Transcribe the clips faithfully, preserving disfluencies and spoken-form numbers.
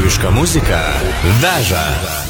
Lietuviška muzika veža.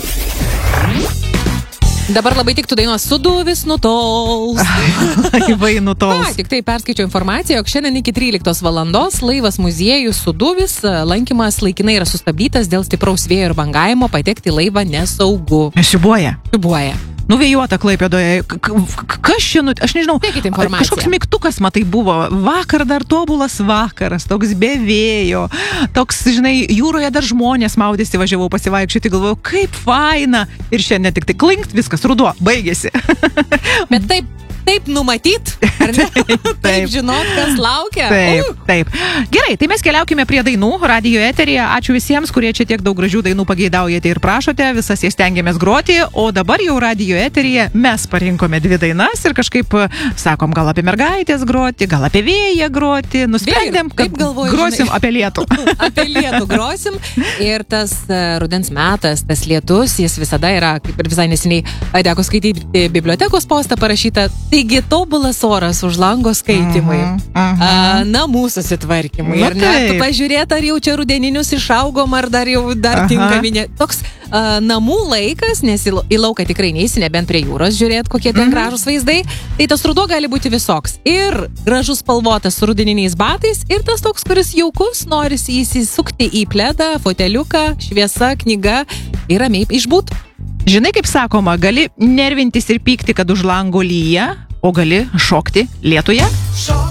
Dabar labai tiktų dainos Suduvis nutols. Vai nutols. Na, tik tai perskaičiau informaciją, jog šiandien iki tryliktos valandos laivas muziejus Suduvis lankymas laikinai yra sustabdytas dėl stipraus vėjo ir bangavimo, patekti į laivą nesaugu. Siubuoja. Siubuoja. Nuvėjuota Klaipėdoje. Kas čia, nu, aš nežinau, Teikit informaciją. Kažkoks mygtukas, matai, buvo. Vakar dar tobulas vakaras, toks be vėjo, toks, žinai, jūroje dar žmonės maudėsi, važiavau pasivaikščioti, galvojau, kaip faina. Ir šiandien tik tai klinkt, viskas, ruduo, baigėsi. Bet taip, taip numatyt, ar ne? Taip, taip žinot, kas laukia. Taip, uh. taip. Gerai, tai mes keliaukime prie dainų radijo eteryje. Ačiū visiems, kurie čia tiek daug gražių dainų pageidaujate ir prašote. Visas jas stengiamės groti, o dabar jau radijo eteryje mes parinkome dvi dainas ir kažkaip sakom, gal apie mergaitės groti, gal apie vėją groti. Nusprendėm, kad galvoju, grosim žinai, apie lietų. Apie lietų grosim. Ir tas uh, rudens metas, tas lietus, jis visada yra, kaip ir visai neseniai teko skaityti bibliotekos postą parašytą, taigi tobulas oras už lango skaitimui, uh-huh, uh-huh. A, namų susitvarkymui. Na, Ir net pažiūrėti, ar jau čia rudeninius išaugom, ar dar jau dar Aha. tinkaminė. Toks a, namų laikas, nes į, į lauką tikrai neįsi, nebent prie jūros žiūrėti, kokie ten Mhm. gražus vaizdai. Tai tas ruduo gali būti visoks. Ir gražus spalvotas su rudeniniais batais, ir tas toks, kuris jaukus, norisi įsisukti į pledą, foteliuką, šviesa, knyga ir ramiai išbūt. Žinai, kaip sakoma, gali nervintis ir pykti, kad už lango lyja, o gali šokti lietuje.